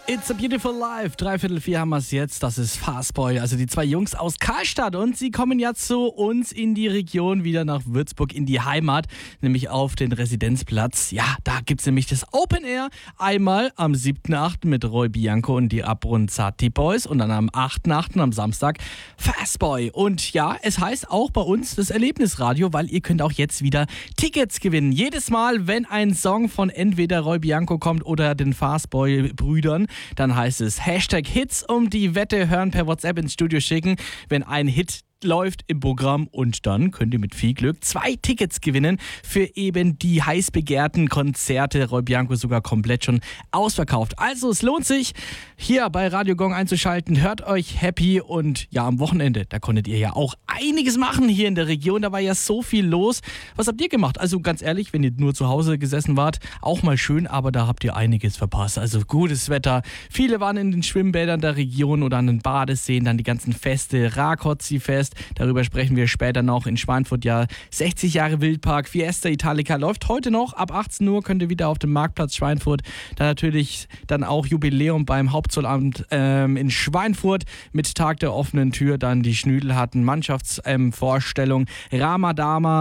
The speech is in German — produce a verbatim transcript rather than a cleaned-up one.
It's a Beautiful Life. Dreiviertel vier haben wir es jetzt. Das ist Fastboy, also die zwei Jungs aus Karlstadt. Und sie kommen ja zu uns in die Region, wieder nach Würzburg, in die Heimat, nämlich auf den Residenzplatz. Ja, da gibt es nämlich das Open Air. Einmal am siebten achten mit Roy Bianco und die Abronzati Boys und dann am achten achten am Samstag Fastboy. Und ja, es heißt auch bei uns das Erlebnisradio, weil ihr könnt auch jetzt wieder Tickets gewinnen. Jedes Mal, wenn ein Song von entweder Roy Bianco kommt oder den Fastboy-Brüdern, dann heißt es Hashtag Hits, um die Wette hören, per WhatsApp ins Studio schicken, wenn ein Hit läuft im Programm, und dann könnt ihr mit viel Glück zwei Tickets gewinnen für eben die heiß begehrten Konzerte. Roy Bianco sogar komplett schon ausverkauft. Also es lohnt sich, hier bei Radio Gong einzuschalten. Hört euch happy, und ja, am Wochenende, da konntet ihr ja auch einiges machen hier in der Region. Da war ja so viel los. Was habt ihr gemacht? Also ganz ehrlich, wenn ihr nur zu Hause gesessen wart, auch mal schön, aber da habt ihr einiges verpasst. Also gutes Wetter. Viele waren in den Schwimmbädern der Region oder an den Badeseen, dann die ganzen Feste, Rákóczi-Fest. Darüber sprechen wir später noch. In Schweinfurt ja sechzig Jahre Wildpark. Fiesta Italica läuft heute noch. Ab achtzehn Uhr könnt ihr wieder auf dem Marktplatz Schweinfurt. Da natürlich dann auch Jubiläum beim Hauptzollamt ähm, in Schweinfurt mit Tag der offenen Tür. Dann die Schnüdelharten Mannschaftsvorstellung. Ähm, Ramadama